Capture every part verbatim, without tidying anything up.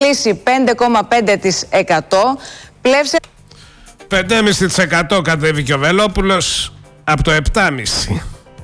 κυβερνήσει πέντε κόμμα πέντε τοις εκατό. Πλεύσε πέντε κόμμα πέντε τοις εκατό κατέβηκε ο Βελόπουλος από το επτά κόμμα πέντε τοις εκατό.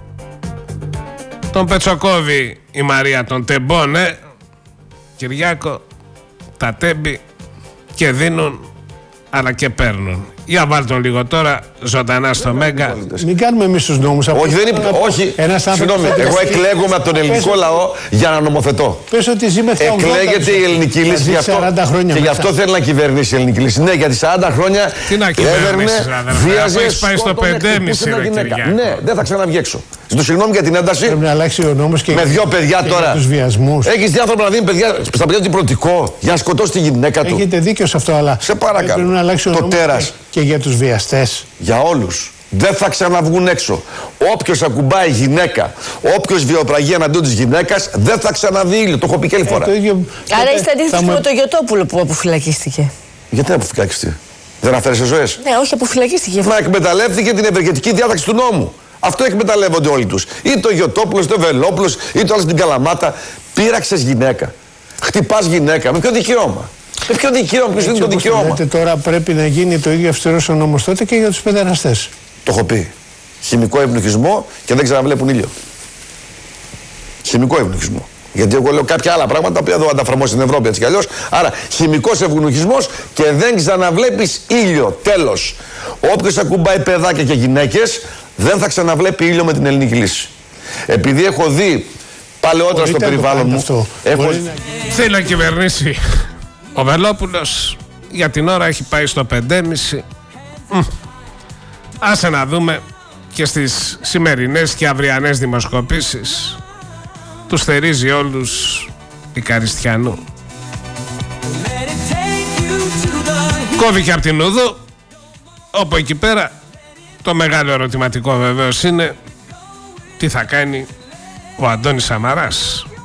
Τον πετσοκόβει η Μαρία τον τεμπώνε. Κυριάκο, τα τέμπη και δίνουν αλλά και παίρνουν. Για βάλτε τον λίγο τώρα ζωντανά στο Μέγκα. Μην κάνουμε εμείς τους νόμους. Όχι, δεν είναι, όχι. Συγγνώμη, εγώ εκλέγομαι από τον ελληνικό λαό για να νομοθετώ. Πες ότι ζει μέχρι εκλέγεται η ελληνική λύση γι' αυτό, και γι' αυτό θέλει να κυβερνήσει η ελληνική λύση. Ναι, γιατί σαράντα χρόνια τι να κυβερνήσεις, βίαζε, έχεις πάει στο πέντε κόμμα πέντε. Ναι, δεν θα ξαναβγεί έξω. Ζητώ συγγνώμη για την ένταση. Πρέπει να αλλάξει ο νόμος και με δύο παιδιά και τώρα. Τους βιασμούς. Έχεις δει άνθρωπο να δίνει παιδιά, στα παιδιά του πρωτικό για να σκοτώσει τη γυναίκα του. Έχετε δίκιο σε αυτό, αλλά σε παρακαλώ. πρέπει να αλλάξει ο το νόμος τέρας. Και, και για τους βιαστές. Για όλους. Δεν θα ξαναβγούν έξω. Όποιος ακουμπάει γυναίκα, όποιος βιοπραγεί εναντίον της γυναίκας, δεν θα ξαναδεί ήλιο. Το έχω πει και άλλη φορά. Ε, το ίδιο... Άρα είστε αντίθετοι μου... με τον Γιωτόπουλο που αποφυλακίστηκε? Γιατί να αποφυλακιστεί? Δεν αφαίρεσε ζωές? Ναι, όχι, αποφυλακίστηκε. Μα εκμεταλλεύτηκε την ευεργετική διάταξη του νόμου. Αυτό εκμεταλλεύονται όλοι τους. Ή το Γιωτόπουλο, είτε ο Βελόπουλος, ή το άλλο στην Καλαμάτα. Πήραξες γυναίκα. Χτυπάς γυναίκα. Με ποιο δικαίωμα? Με ποιο δικαίωμα? Ποιος είναι το δικαίωμα? Λέτε τώρα πρέπει να γίνει το ίδιο αυστηρός ο νόμος τότε και για τους παιδεραστές. Το έχω πει. Χημικό ευνοχισμό και δεν ξαναβλέπουν ήλιο. Χημικό ευνοχισμό. Γιατί εγώ λέω κάποια άλλα πράγματα που εδώ ανταφραμώ στην Ευρώπη έτσι κι αλλιώς. Άρα χημικός ευνοχισμός και δεν ξαναβλέπεις ήλιο. Τέλος. Όποιος ακουμπάει παιδάκια και γυναίκες δεν θα ξαναβλέπει ήλιο με την ελληνική λύση. Επειδή έχω δει παλαιότερα στο περιβάλλον μου. Έχω... Να... Θέλει να κυβερνήσει ο Βελόπουλος. Για την ώρα έχει πάει στο πέντε κόμμα πέντε. Άσε να δούμε και στις σημερινές και αυριανές δημοσκοπήσεις. Τους θερίζει όλους η Καριστιανού. Κόβει και από την Ουδού. Όπου εκεί πέρα το μεγάλο ερωτηματικό βεβαίως είναι τι θα κάνει ο Αντώνης Σαμαράς.